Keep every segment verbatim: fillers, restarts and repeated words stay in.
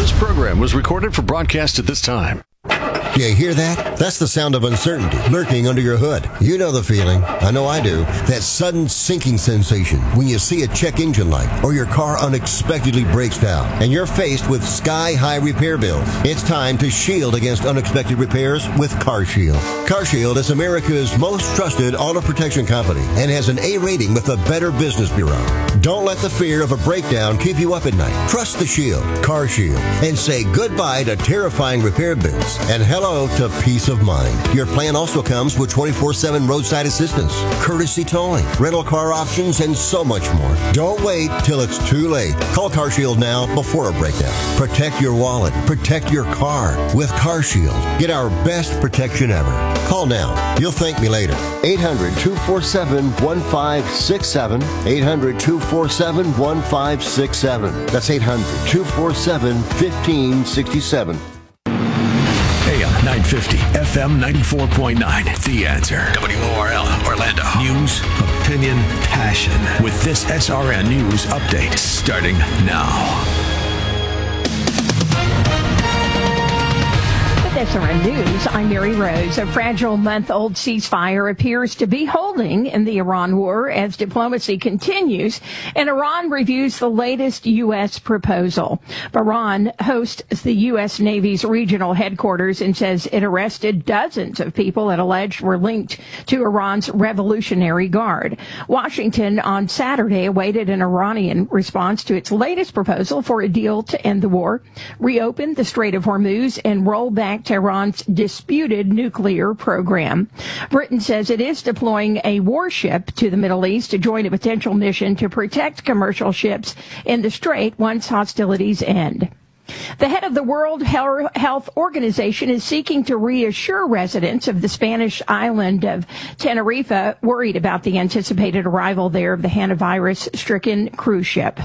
This program was recorded for broadcast at this time. You hear that? That's the sound of uncertainty lurking under your hood. You know the feeling. I know I do. That sudden sinking sensation when you see a check engine light or your car unexpectedly breaks down and you're faced with sky-high repair bills. It's time to shield against unexpected repairs with CarShield. CarShield is America's most trusted auto protection company and has an A rating with the Better Business Bureau. Don't let the fear of a breakdown keep you up at night. Trust the Shield, CarShield, and say goodbye to terrifying repair bills and hello to peace of mind. Your plan also comes with twenty-four seven roadside assistance, courtesy towing, rental car options, and so much more. Don't wait till it's too late. Call CarShield now before a breakdown. Protect your wallet. Protect your car with CarShield. Get our best protection ever. Call now. You'll thank me later. eight hundred, two four seven, one five six seven. eight hundred, two four seven, one five six seven. That's eight hundred, two four seven, one five six seven. A M nine fifty, F M ninety-four point nine. The Answer. W O R L, Orlando. News, opinion, passion. With this S R N News update starting now. S R N News, I'm Mary Rose. A fragile month-old ceasefire appears to be holding in the Iran war as diplomacy continues, and Iran reviews the latest U S proposal. Bahrain hosts the U S Navy's regional headquarters and says it arrested dozens of people it alleged were linked to Iran's Revolutionary Guard. Washington on Saturday awaited an Iranian response to its latest proposal for a deal to end the war, reopen the Strait of Hormuz, and roll back Tehran's disputed nuclear program. Britain says it is deploying a warship to the Middle East to join a potential mission to protect commercial ships in the strait once hostilities end. The head of the World Health Organization is seeking to reassure residents of the Spanish island of Tenerife worried about the anticipated arrival there of the hantavirus-stricken cruise ship.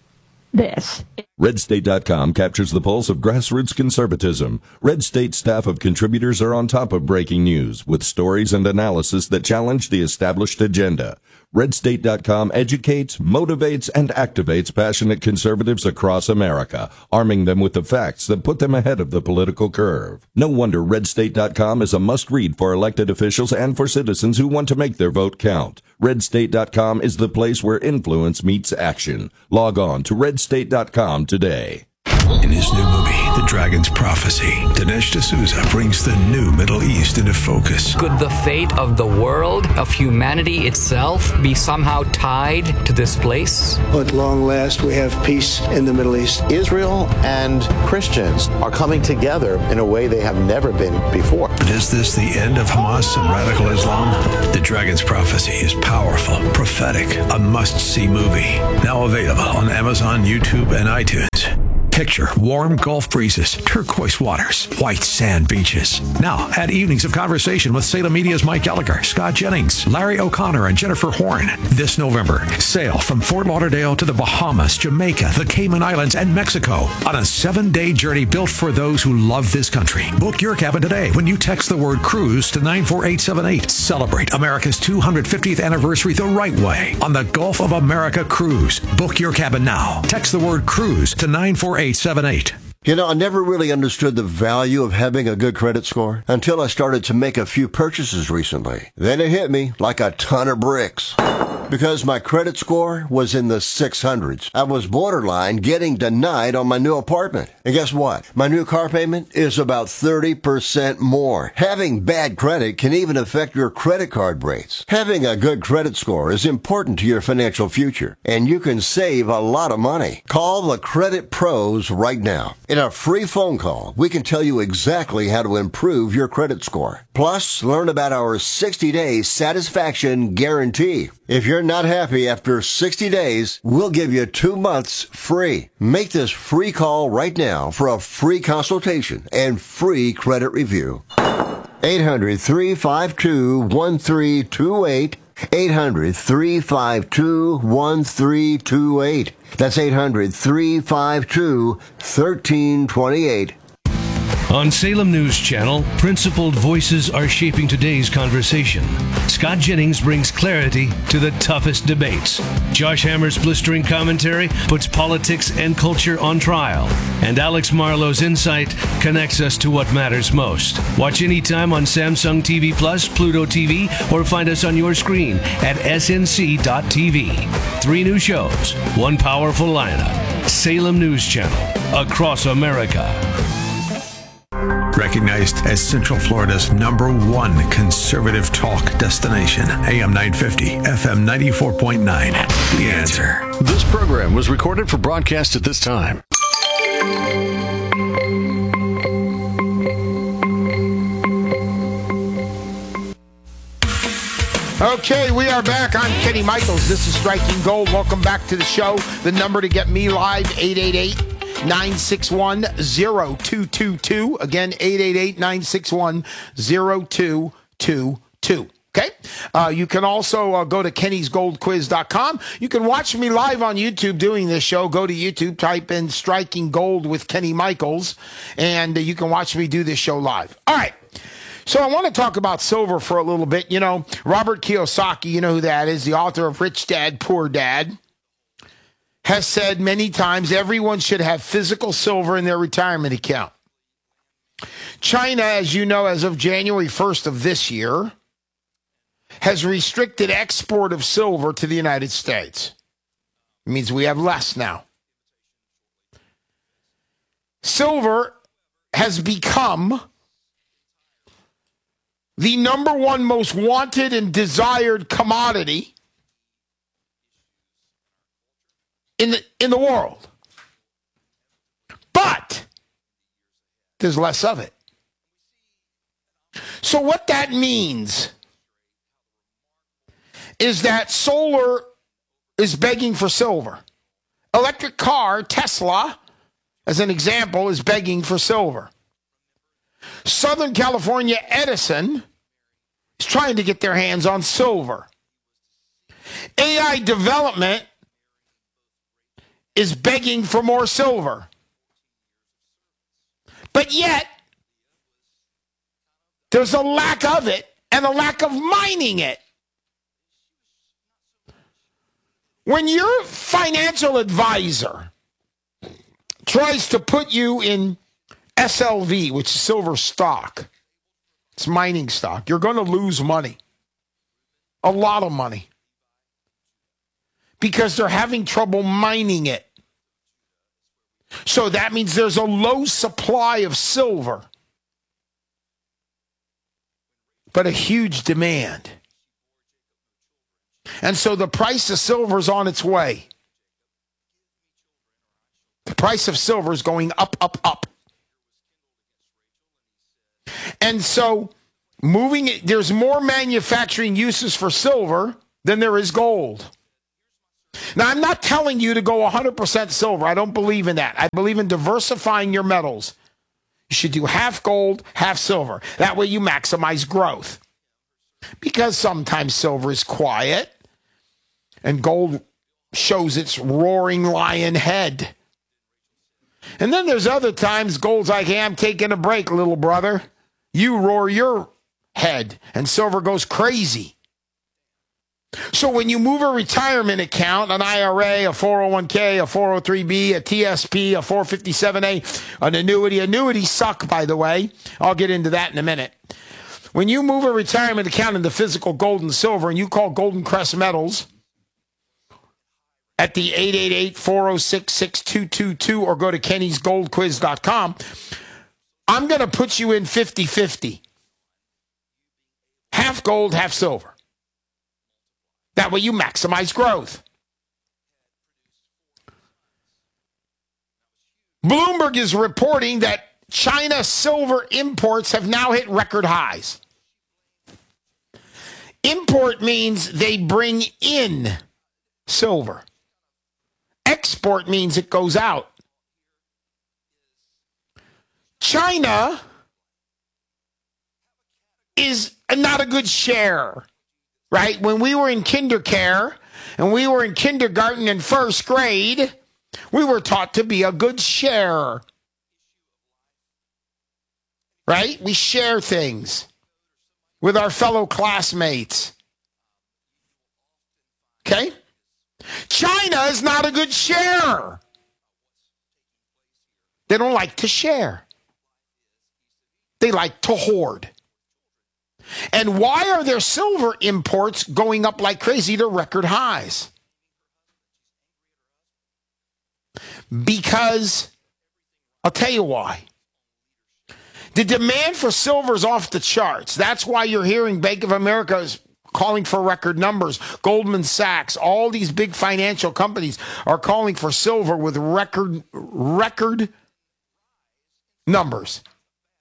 This. Red State dot com captures the pulse of grassroots conservatism. Red State staff of contributors are on top of breaking news with stories and analysis that challenge the established agenda. Red State dot com educates, motivates, and activates passionate conservatives across America, arming them with the facts that put them ahead of the political curve. No wonder Red State dot com is a must-read for elected officials and for citizens who want to make their vote count. Red State dot com is the place where influence meets action. Log on to Red State dot com today. In his new movie, The Dragon's Prophecy, Dinesh D'Souza brings the new Middle East into focus. Could the fate of the world, of humanity itself, be somehow tied to this place? At long last, we have peace in the Middle East. Israel and Christians are coming together in a way they have never been before. But is this the end of Hamas and radical Islam? The Dragon's Prophecy is powerful, prophetic, a must-see movie. Now available on Amazon, YouTube, and iTunes. Picture warm Gulf breezes, turquoise waters, white sand beaches. Now, add evenings of conversation with Salem Media's Mike Gallagher, Scott Jennings, Larry O'Connor, and Jennifer Horn. This November, sail from Fort Lauderdale to the Bahamas, Jamaica, the Cayman Islands, and Mexico on a seven-day journey built for those who love this country. Book your cabin today when you text the word cruise to nine four eight seven eight. Celebrate America's two hundred fiftieth anniversary the right way on the Gulf of America Cruise. Book your cabin now. Text the word cruise to nine four eight seven eight. You know, I never really understood the value of having a good credit score until I started to make a few purchases recently. Then it hit me like a ton of bricks. Because my credit score was in the six hundreds. I was borderline getting denied on my new apartment. And guess what? My new car payment is about thirty percent more. Having bad credit can even affect your credit card rates. Having a good credit score is important to your financial future, and you can save a lot of money. Call the Credit Pros right now. In a free phone call, we can tell you exactly how to improve your credit score. Plus, learn about our sixty-day satisfaction guarantee. If you're not happy after sixty days, we'll give you two months free. Make this free call right now for a free consultation and free credit review. eight hundred, three five two, one three two eight. eight hundred, three five two, one three two eight. That's eight hundred, three five two, one three two eight. On Salem News Channel, principled voices are shaping today's conversation. Scott Jennings brings clarity to the toughest debates. Josh Hammer's blistering commentary puts politics and culture on trial. And Alex Marlowe's insight connects us to what matters most. Watch anytime on Samsung T V Plus, Pluto T V, or find us on your screen at S N C dot T V. Three new shows, one powerful lineup. Salem News Channel, across America. Recognized as Central Florida's number one conservative talk destination. A M nine fifty, F M ninety-four point nine. The Answer. This program was recorded for broadcast at this time. Okay, we are back. I'm Kenny Michaels. This is Striking Gold. Welcome back to the show. The number to get me live, eight eight eight, nine six one, zero two two two. Again, eight eight eight, nine six one, zero two two two. Okay? Uh, you can also uh, go to kennys gold quiz dot com. You can watch me live on YouTube doing this show. Go to YouTube, type in Striking Gold with Kenny Michaels, and uh, you can watch me do this show live. All right. So I want to talk about silver for a little bit. You know, Robert Kiyosaki, you know who that is, the author of Rich Dad, Poor Dad, has said many times everyone should have physical silver in their retirement account. China, as you know, as of January first of this year, has restricted export of silver to the United States. It means we have less now. Silver has become the number one most wanted and desired commodity in the, in the world. But there's less of it. So what that means is that solar is begging for silver. Electric car, Tesla, as an example, is begging for silver. Southern California Edison is trying to get their hands on silver. A I development is begging for more silver. But yet, there's a lack of it and a lack of mining it. When your financial advisor tries to put you in S L V, which is silver stock, it's mining stock, you're going to lose money. A lot of money. Because they're having trouble mining it. So that means there's a low supply of silver, but a huge demand. And so the price of silver is on its way. The price of silver is going up, up, up. And so moving it, there's more manufacturing uses for silver than there is gold. Now, I'm not telling you to go one hundred percent silver. I don't believe in that. I believe in diversifying your metals. You should do half gold, half silver. That way you maximize growth. Because sometimes silver is quiet and gold shows its roaring lion head. And then there's other times gold's like, hey, I'm taking a break, little brother. You roar your head, and silver goes crazy. So when you move a retirement account, an I R A, a four oh one k, a four oh three b, a T S P, a four fifty-seven a, an annuity, annuities suck, by the way. I'll get into that in a minute. When you move a retirement account into physical gold and silver, and you call Golden Crest Metals at the eight eight eight, four oh six, six two two two or go to kennys gold quiz dot com, I'm going to put you in fifty-fifty. Half gold, half silver. That way you maximize growth. Bloomberg is reporting that China silver imports have now hit record highs. Import means they bring in silver. Export means it goes out. China is not a good share, right? When we were in kindercare and we were in kindergarten and first grade, we were taught to be a good sharer. right? We share things with our fellow classmates. Okay? China is not a good sharer. They don't like to share. They like to hoard. And why are their silver imports going up like crazy to record highs? Because, I'll tell you why. The demand for silver is off the charts. That's why you're hearing Bank of America is calling for record numbers. Goldman Sachs, all these big financial companies are calling for silver with record, record numbers.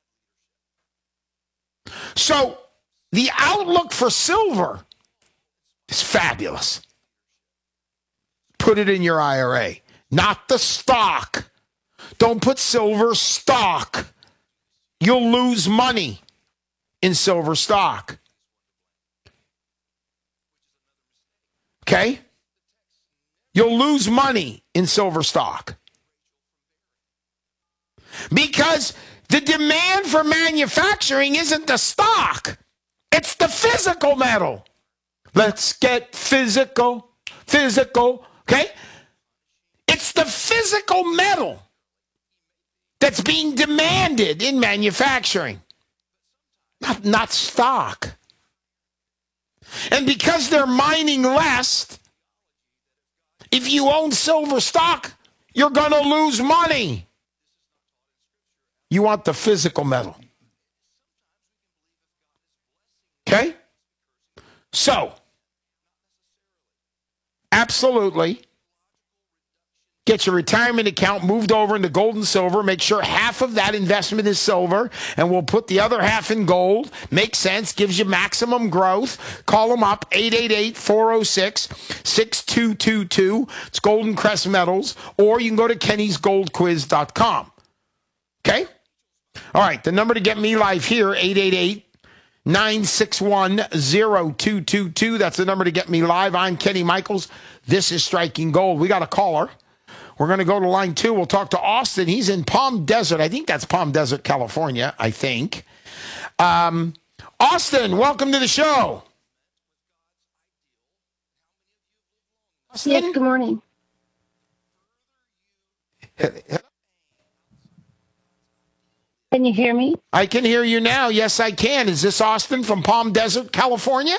So, the outlook for silver is fabulous. Put it in your I R A, not the stock. Don't put silver stock. You'll lose money in silver stock. Okay? You'll lose money in silver stock. Because the demand for manufacturing isn't the stock. It's the physical metal. Let's get physical, physical, okay? It's the physical metal that's being demanded in manufacturing, not, not stock. And because they're mining less, if you own silver stock, you're going to lose money. You want the physical metal. Okay? So, absolutely, get your retirement account moved over into gold and silver. Make sure half of that investment is silver, and we'll put the other half in gold. Makes sense, gives you maximum growth. Call them up, eight eight eight, four oh six, six two two two. It's Golden Crest Metals, or you can go to kennys gold quiz dot com. Okay? All right, the number to get me live here, eight eight eight, nine six one, zero two two two. That's the number to get me live. I'm Kenny Michaels. This is Striking Gold. We got a caller. We're going to go to line two. We'll talk to Austin. He's in Palm Desert. I think that's Palm Desert, California, I think. Um, Austin, welcome to the show. Austin? Yes, good morning. Can you hear me? I can hear you now. Yes, I can. Is this Austin from Palm Desert, California?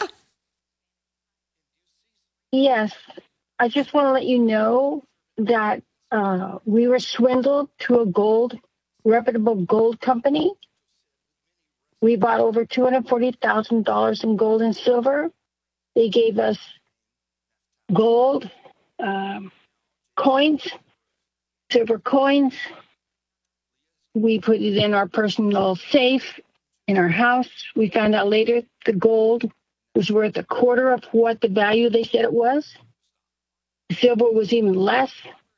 Yes. I just want to let you know that uh, we were swindled to a gold, reputable gold company. We bought over two hundred forty thousand dollars in gold and silver. They gave us gold, um, coins, silver coins. We put it in our personal safe in our house. We found out later the gold was worth a quarter of what the value they said it was. The silver was even less.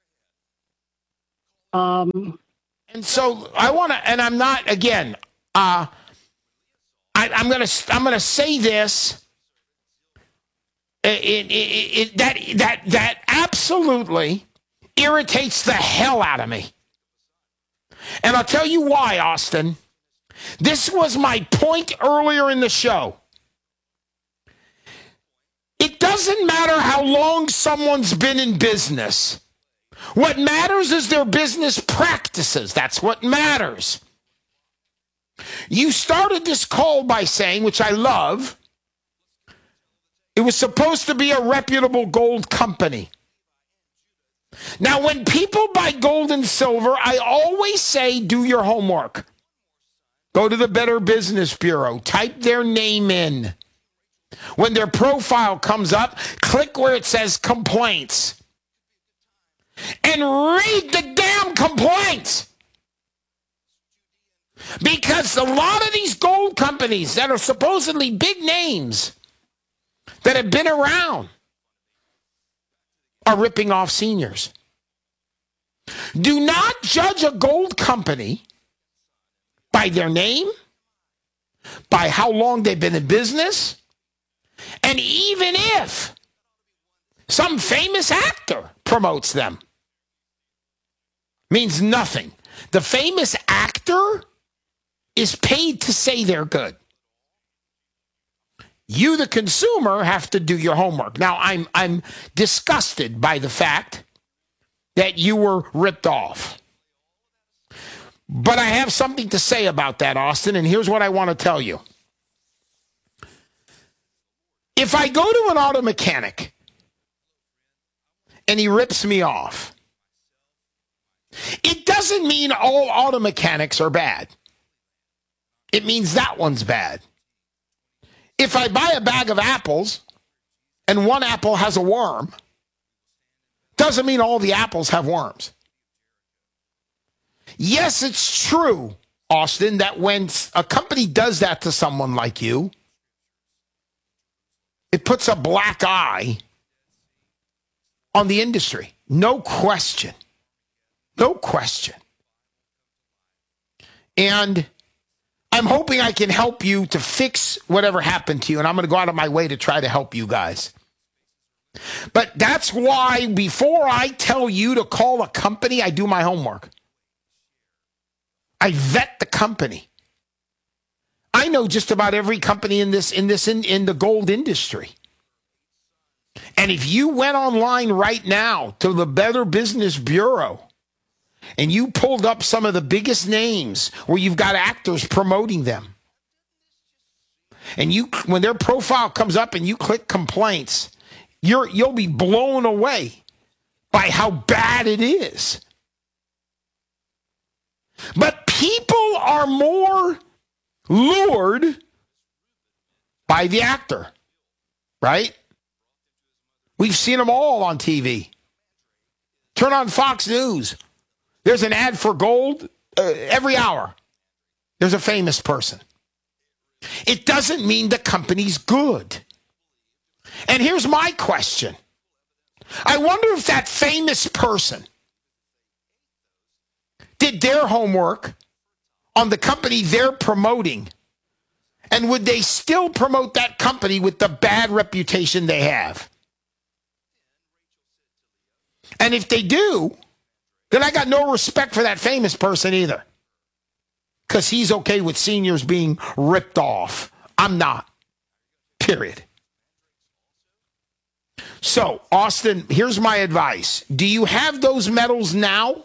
Um, and so I want to, and I'm not, again, uh, I, I'm going to, I'm going to say this. It, it, it, it, that, that, that absolutely irritates the hell out of me. And I'll tell you why, Austin. This was my point earlier in the show. It doesn't matter how long someone's been in business. What matters is their business practices. That's what matters. You started this call by saying, which I love, it was supposed to be a reputable gold company. Now, when people buy gold and silver, I always say, do your homework. Go to the Better Business Bureau. Type their name in. When their profile comes up, click where it says complaints. And read the damn complaints. Because a lot of these gold companies that are supposedly big names that have been around are ripping off seniors. Do not judge a gold company by their name, by how long they've been in business, and even if some famous actor promotes them. Means nothing. The famous actor is paid to say they're good. You, the consumer, have to do your homework. Now, I'm I'm disgusted by the fact that you were ripped off. But I have something to say about that, Austin, and here's what I want to tell you. If I go to an auto mechanic and he rips me off, it doesn't mean all auto mechanics are bad. It means that one's bad. If I buy a bag of apples and one apple has a worm, doesn't mean all the apples have worms. Yes, it's true, Austin, that when a company does that to someone like you, it puts a black eye on the industry. No question. No question. And I'm hoping I can help you to fix whatever happened to you, and I'm going to go out of my way to try to help you guys. But that's why before I tell you to call a company, I do my homework. I vet the company. I know just about every company in this in this in, in the gold industry. And if you went online right now to the Better Business Bureau and you pulled up some of the biggest names where you've got actors promoting them, and you when their profile comes up and you click complaints, you're you'll be blown away by how bad it is. But people are more lured by the actor, right? We've seen them all on T V. Turn on Fox News. There's an ad for gold uh, every hour. There's a famous person. It doesn't mean the company's good. And here's my question. I wonder if that famous person did their homework on the company they're promoting, and would they still promote that company with the bad reputation they have? And if they do, then I got no respect for that famous person either, because he's okay with seniors being ripped off. I'm not. Period. So, Austin, here's my advice. Do you have those medals now?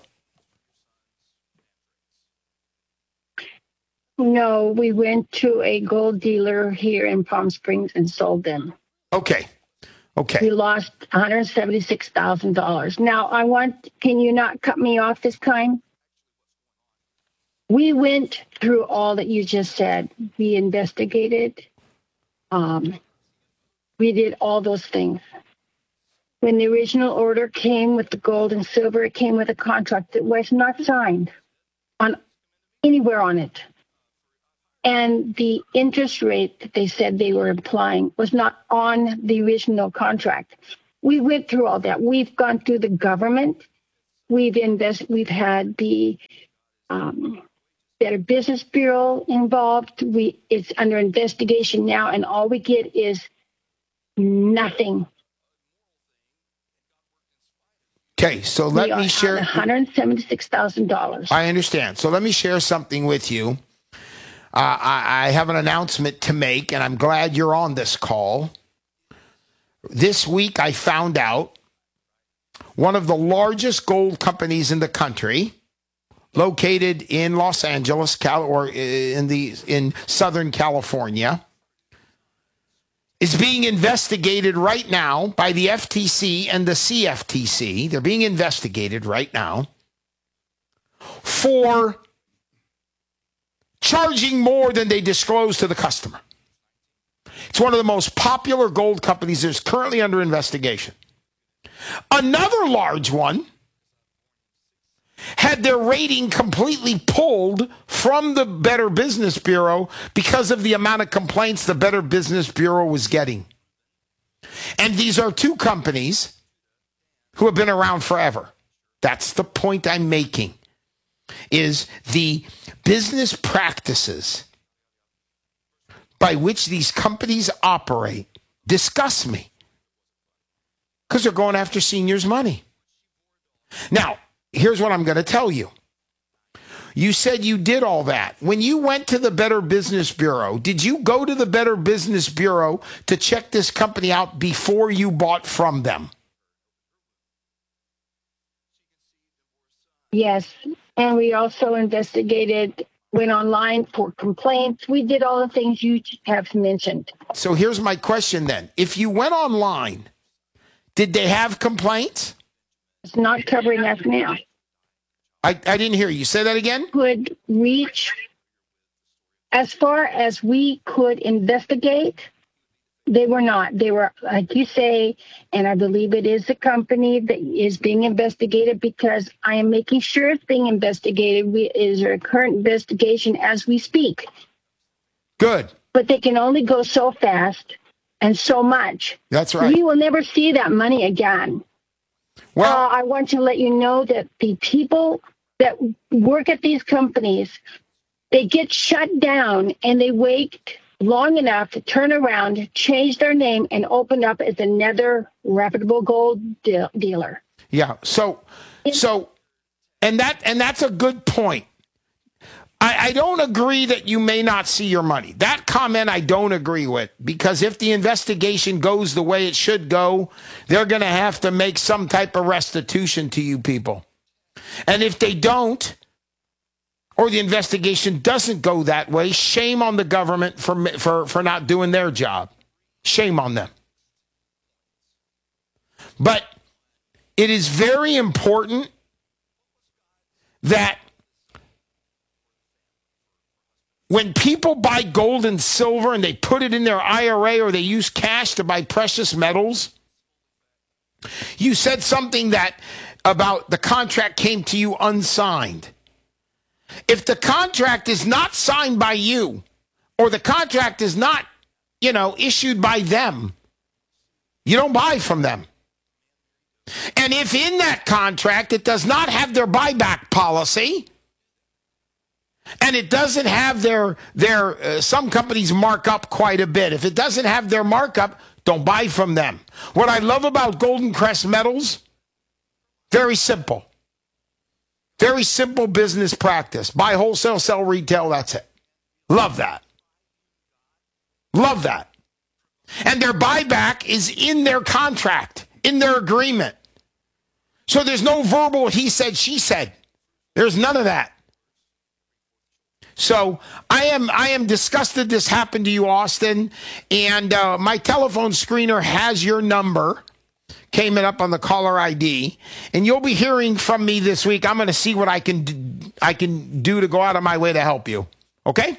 No, we went to a gold dealer here in Palm Springs and sold them. Okay. Okay. We lost one hundred seventy-six thousand dollars. Now, I want, can you not cut me off this time? We went through all that you just said. We investigated. Um, we did all those things. When the original order came with the gold and silver, it came with a contract that was not signed on anywhere on it. And the interest rate that they said they were applying was not on the original contract. We went through all that. We've gone through the government. We've invest. We've had the um, Better Business Bureau involved. We it's under investigation now, and all we get is nothing. Okay, so let we me share one hundred seventy-six thousand dollars. I understand. So let me share something with you. Uh, I, I have an announcement to make, and I'm glad you're on this call. This week, I found out one of the largest gold companies in the country, located in Los Angeles, Cal- or in the in Southern California, is being investigated right now by the F T C and the C F T C. They're being investigated right now for charging more than they disclose to the customer. It's one of the most popular gold companies that's currently under investigation. Another large one had their rating completely pulled from the Better Business Bureau because of the amount of complaints the Better Business Bureau was getting. And these are two companies who have been around forever. That's the point I'm making, is the business practices by which these companies operate disgust me, because they're going after seniors' money. Now, here's what I'm going to tell you. You said you did all that. When you went to the Better Business Bureau, did you go to the Better Business Bureau to check this company out before you bought from them? Yes. And we also investigated, went online for complaints. We did all the things you have mentioned. So here's my question then. If you went online, did they have complaints? It's not covering us now. I, I didn't hear you. Say that again? Could reach, as far as we could investigate, they were not. They were, like you say, and I believe it is the company that is being investigated because I am making sure it's being investigated. We, it is a current investigation as we speak. Good. But they can only go so fast and so much. That's right. We will never see that money again. Well, uh, I want to let you know that the people that work at these companies, they get shut down and they wait long enough to turn around, change their name, and open up as another reputable gold de- dealer. Yeah. So, so, and that and that's a good point. I, I don't agree that you may not see your money. That comment I don't agree with, because if the investigation goes the way it should go, they're going to have to make some type of restitution to you people. And if they don't, or the investigation doesn't go that way, shame on the government for for, for not doing their job. Shame on them. But it is very important that when people buy gold and silver and they put it in their I R A or they use cash to buy precious metals, you said something that about the contract came to you unsigned. If the contract is not signed by you, or the contract is not, you know, issued by them, you don't buy from them. And if in that contract it does not have their buyback policy, and it doesn't have their, their uh, some companies mark up quite a bit. If it doesn't have their markup, don't buy from them. What I love about Golden Crest Metals, very simple. Very simple business practice. Buy wholesale, sell retail, that's it. Love that. Love that. And their buyback is in their contract, in their agreement. So there's no verbal he said, she said. There's none of that. So I am I am disgusted this happened to you, Austin. And uh, my telephone screener has your number. Came it up on the caller I D. And you'll be hearing from me this week. I'm going to see what I can do, I can do to go out of my way to help you. Okay?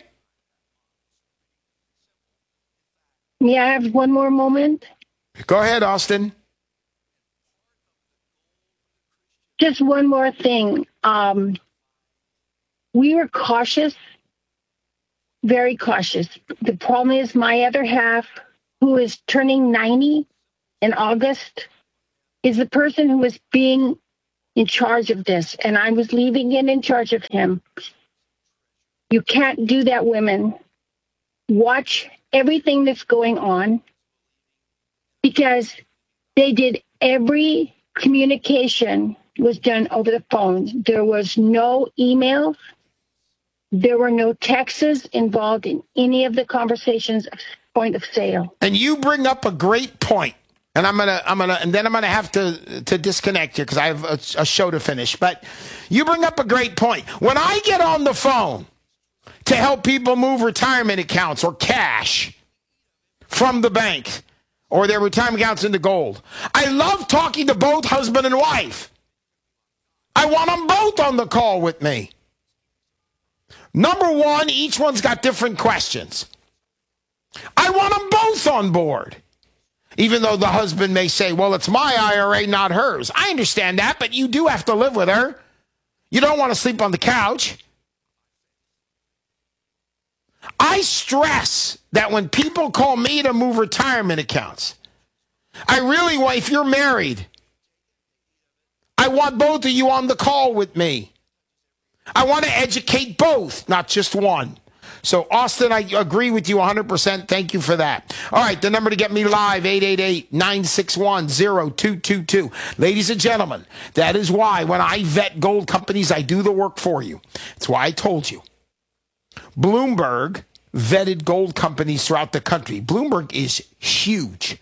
May I have one more moment? Go ahead, Austin. Just one more thing. Um, we were cautious, very cautious. The problem is my other half, who is turning ninety in August, is the person who was being in charge of this, and I was leaving it in charge of him. You can't do that, women. Watch everything that's going on, because they did every communication was done over the phone. There was no emails. There were no texts involved in any of the conversations of point of sale. And you bring up a great point. And I'm gonna, I'm gonna, and then I'm gonna have to to disconnect you because I have a, a show to finish. But you bring up a great point. When I get on the phone to help people move retirement accounts or cash from the bank or their retirement accounts into gold, I love talking to both husband and wife. I want them both on the call with me. Number one, each one's got different questions. I want them both on board. Even though the husband may say, well, it's my I R A, not hers. I understand that, but you do have to live with her. You don't want to sleep on the couch. I stress that when people call me to move retirement accounts, I really want, if you're married, I want both of you on the call with me. I want to educate both, not just one. So, Austin, I agree with you one hundred percent. Thank you for that. All right, the number to get me live, eight eight eight, nine six one, zero two two two. Ladies and gentlemen, that is why when I vet gold companies, I do the work for you. That's why I told you. Bloomberg vetted gold companies throughout the country. Bloomberg is huge.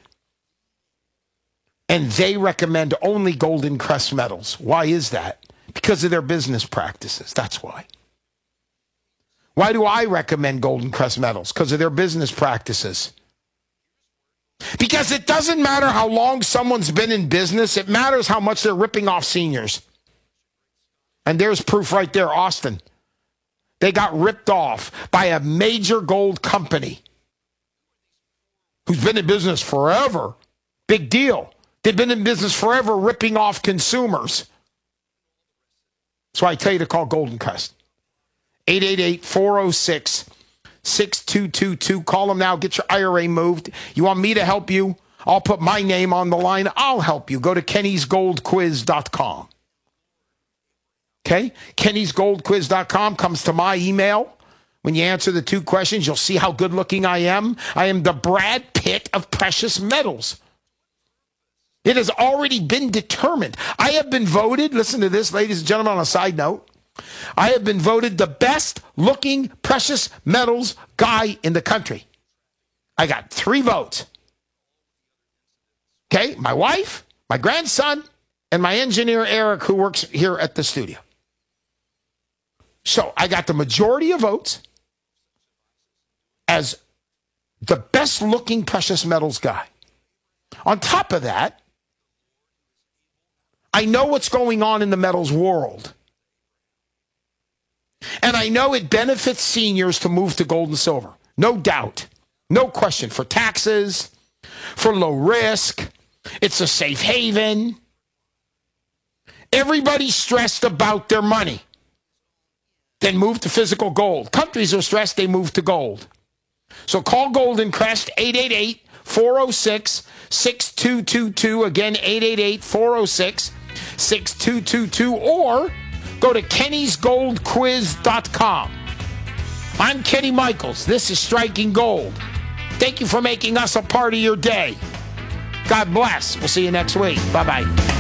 And they recommend only Golden Crest metals. Why is that? Because of their business practices. That's why. Why do I recommend Golden Crest metals? Because of their business practices. Because it doesn't matter how long someone's been in business. It matters how much they're ripping off seniors. And there's proof right there, Austin. They got ripped off by a major gold company who's been in business forever. Big deal. They've been in business forever ripping off consumers. That's why I tell you to call Golden Crest. eight eight eight, four oh six, six two two two. Call them now. Get your I R A moved. You want me to help you? I'll put my name on the line. I'll help you. Go to kennys gold quiz dot com. Okay? kennys gold quiz dot com comes to my email. When you answer the two questions, you'll see how good looking I am. I am the Brad Pitt of precious metals. It has already been determined. I have been voted, listen to this, ladies and gentlemen, on a side note. I have been voted the best looking precious metals guy in the country. I got three votes. Okay, my wife, my grandson, and my engineer, Eric, who works here at the studio. So I got the majority of votes as the best looking precious metals guy. On top of that, I know what's going on in the metals world. And I know it benefits seniors to move to gold and silver. No doubt. No question. For taxes, for low risk. It's a safe haven. Everybody's stressed about their money. Then move to physical gold. Countries are stressed, they move to gold. So call Golden Crest, eight eight eight, four oh six, six two two two. Again, eight eight eight, four oh six, six two two two. Or go to kennys gold quiz dot com. I'm Kenny Michaels. This is Striking Gold. Thank you for making us a part of your day. God bless. We'll see you next week. Bye-bye.